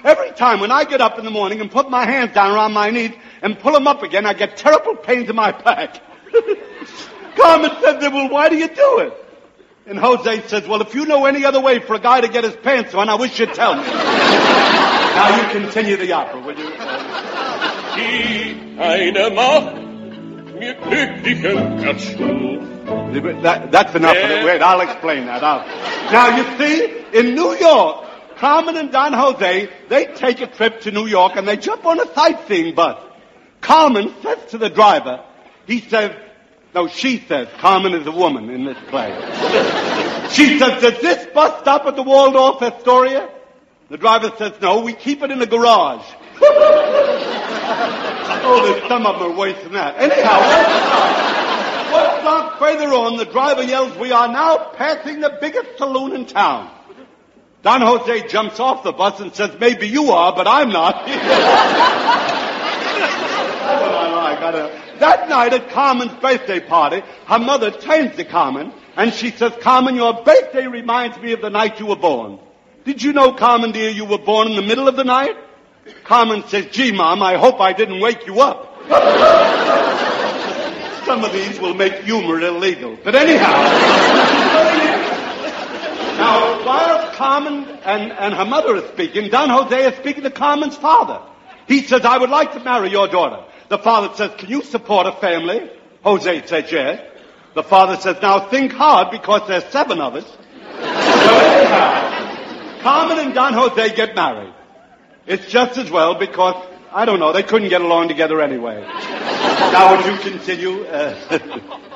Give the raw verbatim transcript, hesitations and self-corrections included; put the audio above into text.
every time when I get up in the morning and put my hands down around my knees and pull them up again, I get terrible pains in my back. Carmen said, well, why do you do it? And Jose says, well, if you know any other way for a guy to get his pants on, I wish you'd tell me. Now you continue the opera, will you? Die eine Macht mir glücklichen erschuf. That, that's enough of it. Wait, I'll explain that. I'll... Now, you see, in New York, Carmen and Don Jose, they take a trip to New York and they jump on a sightseeing bus. Carmen says to the driver, he says, no, she says, Carmen is a woman in this play. She says, does this bus stop at the Waldorf Astoria? The driver says, no, we keep it in the garage. Oh, there's some of them are worse than that. Anyhow, one block further on, the driver yells, we are now passing the biggest saloon in town. Don Jose jumps off the bus and says, maybe you are, but I'm not. I gotta... That night at Carmen's birthday party, her mother turns to Carmen and she says, Carmen, your birthday reminds me of the night you were born. Did you know, Carmen, dear, you were born in the middle of the night? Carmen says, gee, Mom, I hope I didn't wake you up. Some of these will make humor illegal. But anyhow. Now, while Carmen and, and her mother are speaking, Don Jose is speaking to Carmen's father. He says, I would like to marry your daughter. The father says, can you support a family? Jose says, yes. The father says, now think hard because there's seven of us. So anyhow, Carmen and Don Jose get married. It's just as well because, I don't know, they couldn't get along together anyway. Now would you continue? Uh,